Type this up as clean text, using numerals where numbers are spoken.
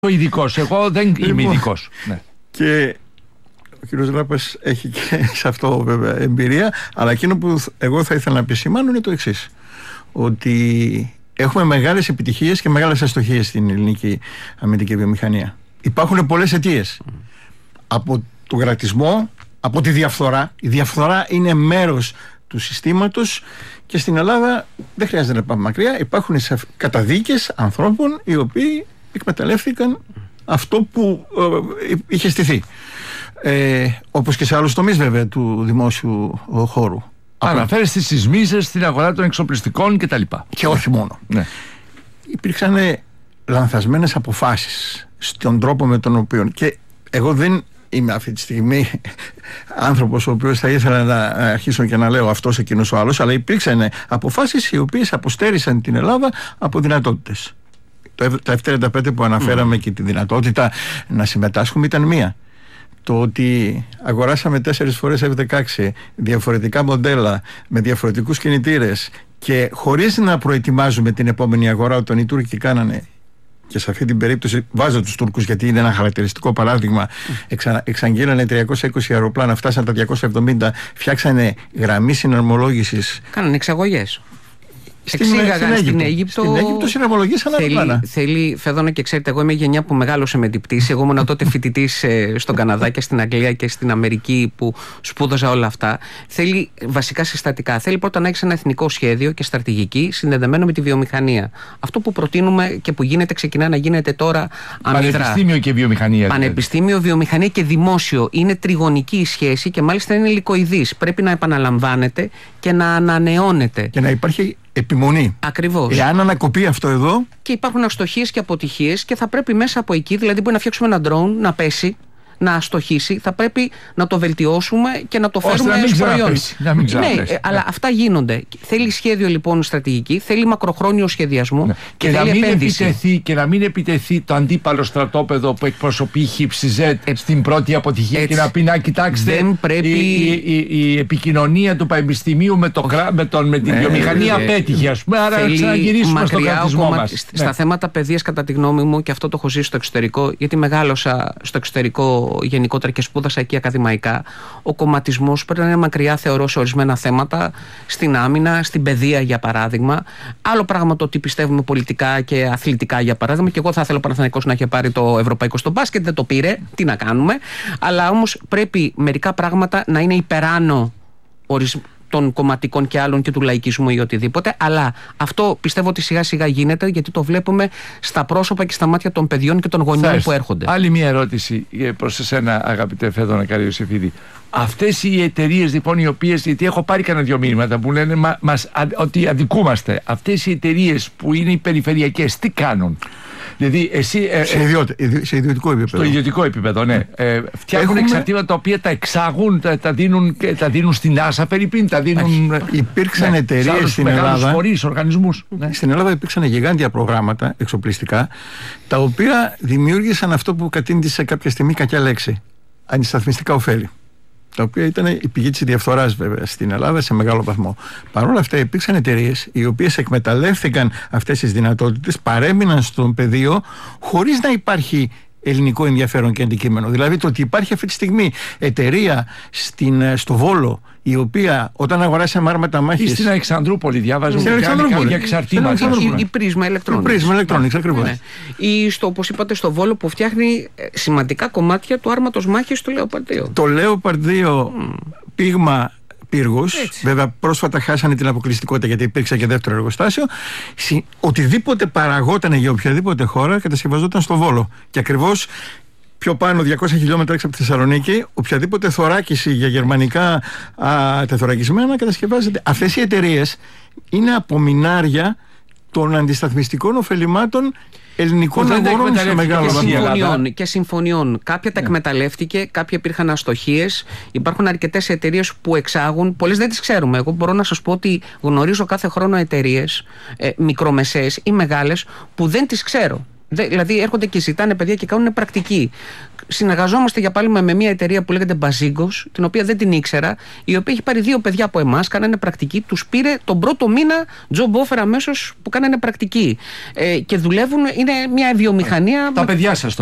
ο ειδικός. Εγώ δεν είμαι ειδικός. Ναι. Και ο κύριος Λάπας έχει και σε αυτό βέβαια εμπειρία, αλλά εκείνο που εγώ θα ήθελα να επισημάνω είναι το εξής, ότι έχουμε μεγάλες επιτυχίες και μεγάλες αστοχίες στην ελληνική αμυντική βιομηχανία. Υπάρχουν πολλές αιτίες. Από τον κρατισμό, από τη διαφθορά. Η διαφθορά είναι μέρος του συστήματος και στην Ελλάδα δεν χρειάζεται να πάμε μακριά. Υπάρχουν καταδίκες ανθρώπων οι οποίοι εκμεταλλεύτηκαν αυτό που είχε στηθεί. Όπως και σε άλλους τομείς βέβαια του δημόσιου χώρου. Αναφέρει στις σεισμίσεις, στην αγορά των εξοπλιστικών κτλ. Και όχι μόνο. Ναι. Υπήρξαν λανθασμένες αποφάσεις στον τρόπο με τον οποίο. Και εγώ δεν είμαι αυτή τη στιγμή άνθρωπος ο οποίος θα ήθελα να αρχίσω και να λέω αυτός εκείνος ο άλλος, αλλά υπήρξαν αποφάσεις οι οποίες αποστέρισαν την Ελλάδα από δυνατότητες. Τα F-35 που αναφέραμε και τη δυνατότητα να συμμετάσχουμε ήταν μία. Το ότι αγοράσαμε 4 φορές F-16, διαφορετικά μοντέλα, με διαφορετικούς κινητήρες και χωρίς να προετοιμάζουμε την επόμενη αγορά, όταν οι Τούρκοι κάνανε, και σε αυτή την περίπτωση βάζω τους Τούρκους γιατί είναι ένα χαρακτηριστικό παράδειγμα, εξαγγείλανε 320 αεροπλάνα, φτάσαν τα 270, φτιάξανε γραμμή συναρμολόγησης. Κάνανε εξαγωγές. Εξήγαγαν στην Αίγυπτο. Στην Αίγυπτο συναρμολογήσαν αεροπλάνα. Θέλει, Φεδόνα, και ξέρετε, εγώ είμαι γενιά που μεγάλωσε με την πτήση. Εγώ ήμουν τότε φοιτητής στον Καναδά και στην Αγγλία και στην Αμερική που σπούδαζα όλα αυτά. Θέλει βασικά συστατικά. Θέλει πρώτα να έχεις ένα εθνικό σχέδιο και στρατηγική συνδεδεμένο με τη βιομηχανία. Αυτό που προτείνουμε και που γίνεται, ξεκινά να γίνεται τώρα αμυδρά. Πανεπιστήμιο και βιομηχανία. Πανεπιστήμιο, βιομηχανία και δημόσιο. Είναι τριγωνική η σχέση και μάλιστα είναι υλικοειδής. Πρέπει να επαναλαμβάνεται και να ανανεώνεται. Και να υπάρχει επιμονή. Ακριβώς. Εάν ανακοπεί αυτό εδώ. Και υπάρχουν αστοχίες και αποτυχίες και θα πρέπει μέσα από εκεί, δηλαδή μπορεί να φτιάξουμε ένα drone να πέσει, να αστοχήσει, θα πρέπει να το βελτιώσουμε και να το φέρουμε ως προϊόν. Ναι, αλλά αυτά γίνονται. Θέλει σχέδιο λοιπόν στρατηγική, θέλει μακροχρόνιο σχεδιασμό και θέλει επένδυση. Και να μην επιτεθεί το αντίπαλο στρατόπεδο που εκπροσωπεί η ΧΙΠΣΙΖΕΤ στην πρώτη αποτυχία και να πει να κοιτάξτε, η επικοινωνία του πανεπιστημίου με την βιομηχανία απέτυχε, ας πούμε, άρα ξαναγυρίσουμε στον κρατισμό μας. Στα θέματα παιδείας, κατά τη γνώμη μου, και αυτό το έχω ζήσει στο εξωτερικό, γιατί μεγάλωσα στο εξωτερικό γενικότερα και σπούδασα εκεί ακαδημαϊκά, ο κομματισμός πρέπει να είναι μακριά, θεωρώ, σε ορισμένα θέματα, στην άμυνα, στην παιδεία για παράδειγμα. Άλλο πράγμα το ότι πιστεύουμε πολιτικά και αθλητικά για παράδειγμα, και εγώ θα ήθελα ο Παναθηναϊκός να έχει πάρει το ευρωπαϊκό στο μπάσκετ, δεν το πήρε, τι να κάνουμε, αλλά όμως πρέπει μερικά πράγματα να είναι υπεράνω των κομματικών και άλλων και του λαϊκισμού ή οτιδήποτε, αλλά αυτό πιστεύω ότι σιγά σιγά γίνεται, γιατί το βλέπουμε στα πρόσωπα και στα μάτια των παιδιών και των γονιών που έρχονται. Άλλη μια ερώτηση προς εσένα, αγαπητέ Φέδωνα Καραϊωσήφιδη. Αυτές οι εταιρείες λοιπόν, οι οποίες, γιατί έχω πάρει κανένα δυο μήνυματα που λένε ότι αδικούμαστε, αυτές οι εταιρείες που είναι οι περιφερειακές, τι κάνουν? Δηλαδή εσύ, σε ιδιωτικό επίπεδο. Στο ιδιωτικό επίπεδο, ναι. Φτιάχνουν εξαρτήματα τα οποία τα εξάγουν, τα δίνουν στην NASA, Φερρυπίν, τα δίνουν. Υπήρξαν εταιρείες στην Ελλάδα. Φορείς, οργανισμούς. Στην Ελλάδα υπήρξαν γιγάντια προγράμματα εξοπλιστικά, τα οποία δημιούργησαν αυτό που κατήντησε κάποια στιγμή κακιά λέξη. Αντισταθμιστικά ωφέλη. Τα οποία ήταν η πηγή της διαφθοράς βέβαια στην Ελλάδα σε μεγάλο βαθμό. Παρ' όλα αυτά υπήρξαν εταιρείες οι οποίες εκμεταλλεύτηκαν αυτές τις δυνατότητες, παρέμειναν στον πεδίο χωρίς να υπάρχει ελληνικό ενδιαφέρον και αντικείμενο. Δηλαδή το ότι υπάρχει αυτή τη στιγμή εταιρεία στο Βόλο, η οποία όταν αγοράσαμε άρματα μάχης. Ή στην Αλεξανδρούπολη, διάβαζαμε για εξαρτήματα. Η Πρίσμα Electronics. Πρίσμα Electronics, ακριβώς. Ναι. Ή όπως είπατε, στο Βόλο που φτιάχνει σημαντικά κομμάτια του άρματος μάχης του Λέοπαρντ 2. Το Λέοπαρντ 2 πείγμα πύργους. Βέβαια, πρόσφατα χάσανε την αποκλειστικότητα γιατί υπήρξε και δεύτερο εργοστάσιο. Οτιδήποτε παραγόταν για οποιαδήποτε χώρα κατασκευαζόταν στο Βόλο. Και ακριβώς πιο πάνω, 200 χιλιόμετρα έξω από τη Θεσσαλονίκη, οποιαδήποτε θωράκιση για γερμανικά τεθωρακισμένα κατασκευάζεται. Αυτές οι εταιρείες είναι απομεινάρια των αντισταθμιστικών ωφελημάτων ελληνικών αγορών σε μεγάλο βαθμό. Και συμφωνιών. Κάποια τα εκμεταλλεύτηκε, κάποια υπήρχαν αστοχίες. Υπάρχουν αρκετές εταιρείες που εξάγουν, πολλές δεν τις ξέρουμε. Εγώ μπορώ να σας πω ότι γνωρίζω κάθε χρόνο εταιρείες, μικρομεσαίες ή μεγάλες, που δεν τις ξέρω. Δηλαδή έρχονται και ζητάνε παιδιά και κάνουν πρακτική. Συνεργαζόμαστε για παράδειγμα με μια εταιρεία που λέγεται Μπαζίγκος, την οποία δεν την ήξερα, η οποία έχει πάρει 2 παιδιά από εμάς, κάνανε πρακτική, τους πήρε τον πρώτο μήνα job offer αμέσως που κάνανε πρακτική. Και δουλεύουν, είναι μια βιομηχανία. Τα παιδιά σας